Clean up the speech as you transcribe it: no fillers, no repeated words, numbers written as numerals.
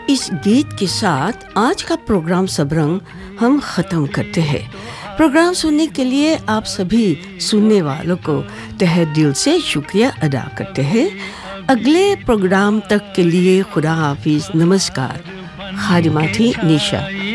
इस गीत के साथ आज का प्रोग्राम सबरंग हम ख़त्म करते हैं। प्रोग्राम सुनने के लिए आप सभी सुनने वालों को तहे दिल से शुक्रिया अदा करते हैं। अगले प्रोग्राम तक के लिए खुदा हाफिज़, नमस्कार। खादिमा थी निशा।